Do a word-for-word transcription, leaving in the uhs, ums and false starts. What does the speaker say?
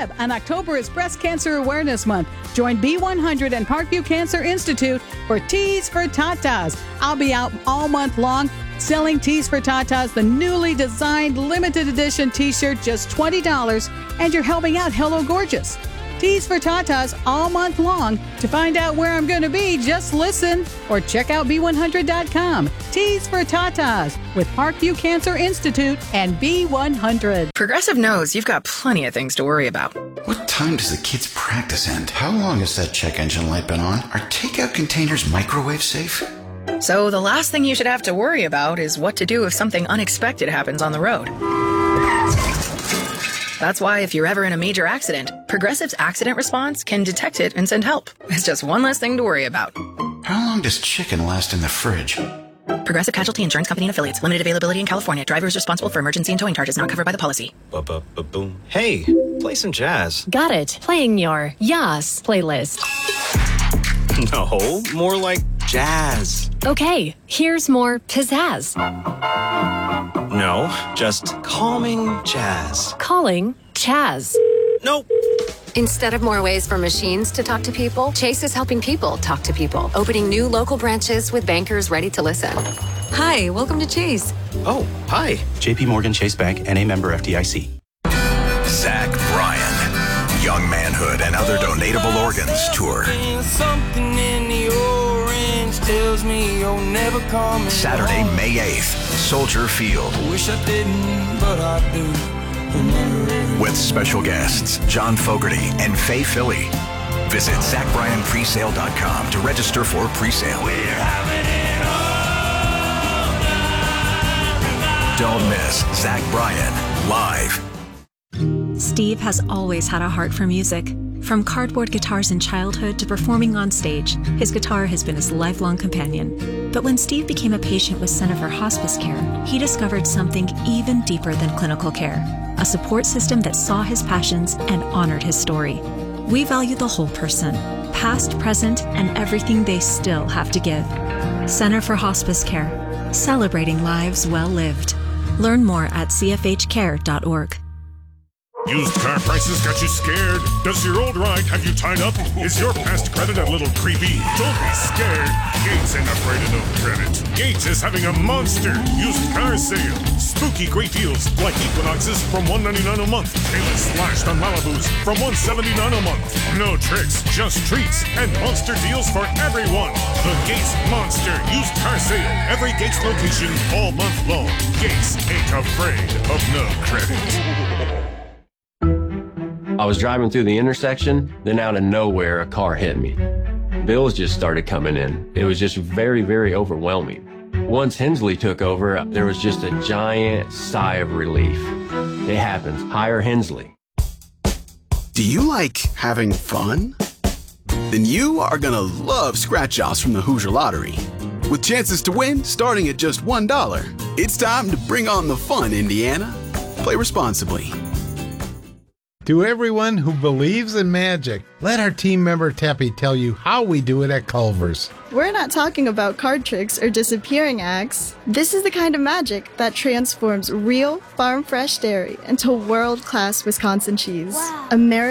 Deb, and October is Breast Cancer Awareness Month. Join B one hundred and Parkview Cancer Institute for Tees for Tatas. I'll be out all month long selling Tees for Tatas, the newly designed limited edition t-shirt, just twenty dollars, and you're helping out Hello Gorgeous. Tees for Tatas all month long. To find out where I'm going to be, just listen or check out B one hundred dot com. Tees for Tatas with Parkview Cancer Institute and B one hundred. Progressive knows you've got plenty of things to worry about. What time does the kids' practice end? How long has that check engine light been on? Are takeout containers microwave safe? So the last thing you should have to worry about is what to do if something unexpected happens on the road. That's why if you're ever in a major accident, Progressive's accident response can detect it and send help. It's just one less thing to worry about. How long does chicken last in the fridge? Progressive Casualty Insurance Company and Affiliates. Limited availability in California. Driver is responsible for emergency and towing charges not covered by the policy. Ba-ba-ba-boom. Hey, play some jazz. Got it. Playing your Yas playlist. No, more like jazz. Okay, here's more pizzazz. No, just calming jazz. Calling Chaz. Nope. Instead of more ways for machines to talk to people, Chase is helping people talk to people, opening new local branches with bankers ready to listen. Hi, welcome to Chase. Oh, hi. J P Morgan Chase Bank, N A member F D I C. Zach Bryan, Young Manhood and Other Donatable Organs Tour. Something in the orange tells me you'll never come. Saturday, May eighth, Soldier Field. Wish I didn't, but I do. With special guests John Fogerty and Faye Philly. Visit Zach Bryan Presale dot com to register for presale. We're having it all. Don't miss Zach Bryan live. Steve has always had a heart for music. From cardboard guitars in childhood to performing on stage, his guitar has been his lifelong companion. But when Steve became a patient with Center for Hospice Care, he discovered something even deeper than clinical care, a support system that saw his passions and honored his story. We value the whole person, past, present, and everything they still have to give. Center for Hospice Care, celebrating lives well lived. Learn more at c f h care dot org. Used car prices got you scared? Does your old ride have you tied up? Is your past credit a little creepy? Don't be scared. Gates ain't afraid of no credit. Gates is having a monster used car sale. Spooky great deals like Equinoxes from one hundred ninety-nine dollars a month. Payments slashed on Malibus from one hundred seventy-nine dollars a month. No tricks, just treats and monster deals for everyone. The Gates Monster Used Car Sale. Every Gates location all month long. Gates ain't afraid of no credit. I was driving through the intersection, then out of nowhere, a car hit me. Bills just started coming in. It was just very, very overwhelming. Once Hensley took over, there was just a giant sigh of relief. It happens. Hire Hensley. Do you like having fun? Then you are gonna love scratch-offs from the Hoosier Lottery. With chances to win starting at just one dollar. It's time to bring on the fun, Indiana. Play responsibly. To everyone who believes in magic, let our team member Teppy tell you how we do it at Culver's. We're not talking about card tricks or disappearing acts. This is the kind of magic that transforms real farm-fresh dairy into world-class Wisconsin cheese. Wow. American